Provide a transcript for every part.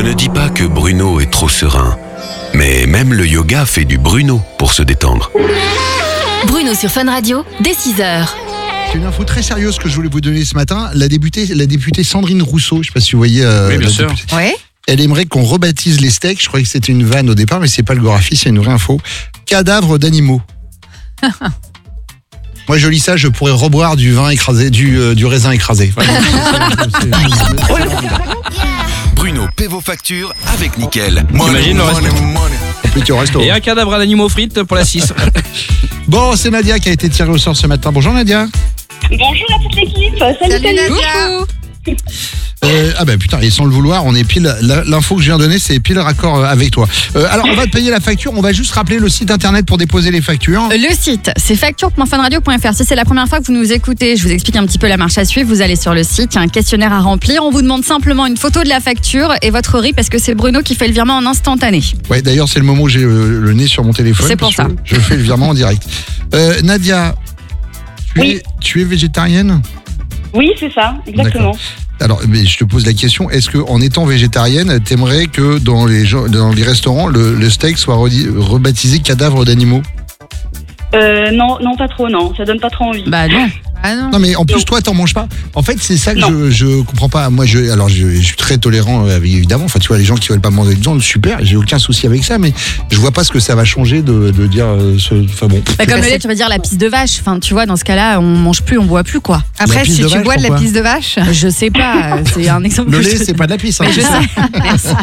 ne dis pas que Bruno est trop serein, mais même le yoga fait du Bruno pour se détendre. Bruno sur Fun Radio, dès 6h. C'est une info très sérieuse que je voulais vous donner ce matin. La députée Sandrine Rousseau, je ne sais pas si vous voyez. Oui, bien sûr. Ouais. Elle aimerait qu'on rebaptise les steaks. Je croyais que c'était une vanne au départ, mais c'est pas le Gorafi, c'est une vraie info. Cadavres d'animaux. Moi, je lis ça, je pourrais reboire du vin écrasé, du raisin écrasé. Bruno paie vos factures avec Nickel. T'imagines le reste. Petit resto. Et un cadavre d'animaux frites pour la 6. Bon, c'est Nadia qui a été tirée au sort ce matin. Bonjour Nadia. Bonjour à toute l'équipe. Salut. Nadia. Ah ben putain, et sans le vouloir, on est pile. L'info que je viens de donner, c'est pile raccord avec toi. Alors, on va te payer la facture. On va juste rappeler le site internet pour déposer les factures. Le site, c'est facture.funradio.fr. Si c'est la première fois que vous nous écoutez, je vous explique un petit peu la marche à suivre. Vous allez sur le site, il y a un questionnaire à remplir. On vous demande simplement une photo de la facture et votre RIB parce que c'est Bruno qui fait le virement en instantané. Ouais, d'ailleurs, c'est le moment où j'ai le nez sur mon téléphone. C'est pour parce ça. que Je fais le virement en direct. Nadia, tu es végétarienne ? Oui, c'est ça, exactement. D'accord. Alors, mais je te pose la question, est-ce qu'en étant végétarienne, t'aimerais que dans les restaurants, le steak soit rebaptisé cadavre d'animaux ? Non, pas trop, non. Ça donne pas trop envie. Bah non. Ah non. Non, mais en plus, toi, t'en manges pas. En fait, c'est ça que je comprends pas. Moi, je suis très tolérant, évidemment. Enfin, tu vois, les gens qui veulent pas manger de viande, super, j'ai aucun souci avec ça, mais je vois pas ce que ça va changer de dire. Enfin bon. Bah, comme le lait, tu vas dire la pisse de vache. Enfin, tu vois, dans ce cas-là, on mange plus, on boit plus, quoi. Après, pisse si de tu vache, bois de la pourquoi pisse de vache, Je sais pas, c'est un exemple. Le que lait, je- c'est pas de la pisse. Hein. Je sais. Merci.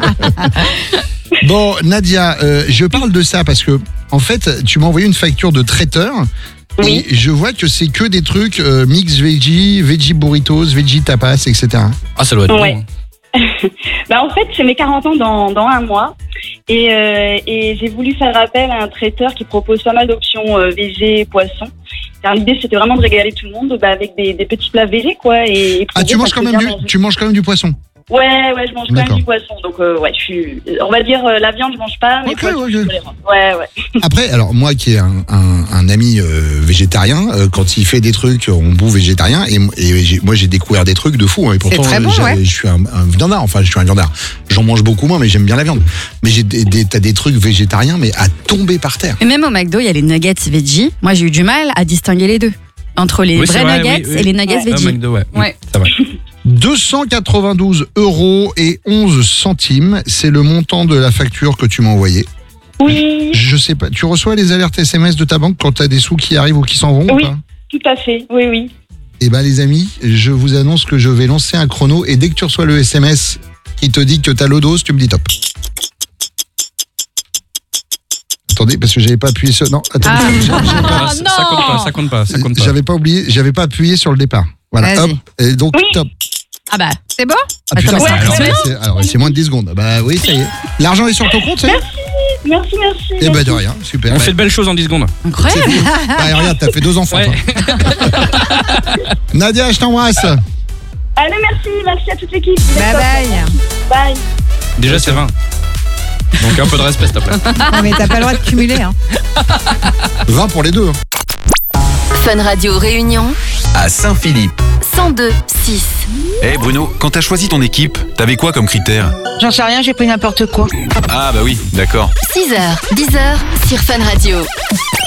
Bon, Nadia, je parle de ça parce que, en fait, tu m'as envoyé une facture de traiteur. Oui. Et je vois que c'est que des trucs mix veggie burritos, veggie tapas, etc. Ah, ça doit être Ouais. bon. Bah, en fait, c'est mes 40 ans dans un mois. Et j'ai voulu faire appel à un traiteur qui propose pas mal d'options végé, poisson. Car l'idée, c'était vraiment de régaler tout le monde avec des petits plats végés, quoi. Et Ah, tu manges quand même du poisson. Ouais, je mange quand D'accord. même du poisson. Donc, on va dire, la viande, je mange pas, mais Ok, poisson, ok. je tolère. Ouais. Après, alors moi qui ai un ami végétarien, quand il fait des trucs, on bouffe végétarien. Et moi, j'ai découvert des trucs de fou. Hein, et pourtant, très bon, ouais. je suis un viandard. Enfin, je suis un viandard. J'en mange beaucoup moins, mais j'aime bien la viande. Mais t'as des trucs végétariens, mais à tomber par terre. Et même au McDo, il y a les nuggets veggie. Moi, j'ai eu du mal à distinguer les deux. Entre les Oui, c'est vrais vrai, nuggets oui. et les nuggets Ah, veggie. McDo, ouais. Ouais. C'est vrai. 292,11 €, c'est le montant de la facture que tu m'as envoyée. Oui, Je sais pas, tu reçois les alertes SMS de ta banque quand tu as des sous qui arrivent ou qui s'en vont Oui. ou pas ? tout à fait. Oui. Eh ben les amis, je vous annonce que je vais lancer un chrono et dès que tu reçois le SMS qui te dit que t'as l'eau dose, tu me dis top. Attendez, parce que j'avais pas appuyé sur... Non, attendez. Ah, ça compte pas. J'avais pas appuyé sur le départ. Voilà, Vas-y. hop. Et donc, Oui. top. Ah bah, c'est beau. Ah, putain, Attends, c'est mais c'est alors, c'est moins de 10 secondes. Bah oui, ça y est. L'argent est sur ton compte, ça y est ? Merci. Eh ben de rien, super. On fait de belles choses en 10 secondes. incroyable. Bah, regarde, t'as fait 2 enfants, Ouais. toi. Nadia, je t'embrasse. Allez, merci à toute l'équipe. bye bye. Bye. Déjà, c'est 20. Donc un peu de respect, s'il te plaît. Non, mais t'as pas le droit de cumuler. Hein. 20 pour les deux. Hein. Fun Radio Réunion, À Saint-Philippe. 102.6. Eh Bruno, quand t'as choisi ton équipe, t'avais quoi comme critère ? J'en sais rien, j'ai pris n'importe quoi. Ah bah oui, d'accord. 6h, 10h sur Fun Radio.